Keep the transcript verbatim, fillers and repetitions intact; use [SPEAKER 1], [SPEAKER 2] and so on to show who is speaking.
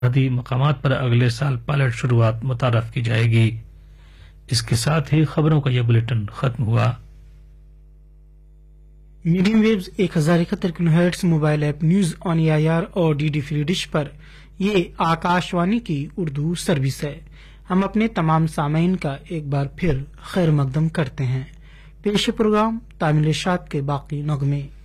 [SPEAKER 1] सरहदी मकामात पर अगले साल पायलट शुरुआत मुतारफ की जाएगी। इसके साथ ही खबरों का यह बुलेटिन खत्म हुआ।
[SPEAKER 2] मीडियम वेव्स एक हजार इकहत्तर kilohertz mobile app news on A I R और डी डी फ्री डिश पर ये आकाशवाणी की उर्दू सर्विस है। हम अपने तमाम सामीन का एक बार फिर खैर मकदम करते हैं। पेश प्रोग्राम तामिल शाद के बाकी नगमे।